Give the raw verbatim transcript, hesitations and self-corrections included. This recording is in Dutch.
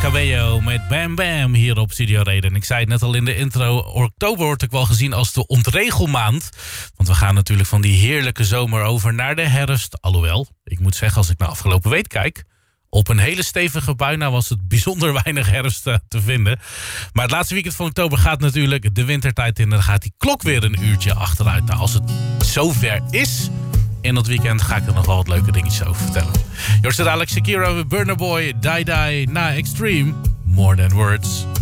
Cabello met Bam Bam hier op Studio Reden. Ik zei het net al in de intro, oktober wordt ook wel gezien als de ontregelmaand. Want we gaan natuurlijk van die heerlijke zomer over naar de herfst. Alhoewel, ik moet zeggen, als ik naar afgelopen week kijk, op een hele stevige bui nou was het bijzonder weinig herfst uh, te vinden. Maar het laatste weekend van oktober gaat natuurlijk de wintertijd in. En dan gaat die klok weer een uurtje achteruit. Nou, als het zover is in dat weekend ga ik er nog wel wat leuke dingetjes over vertellen. Jorst dadelijk Shakira, Burna Boy, Die Die, na Extreme, More Than Words.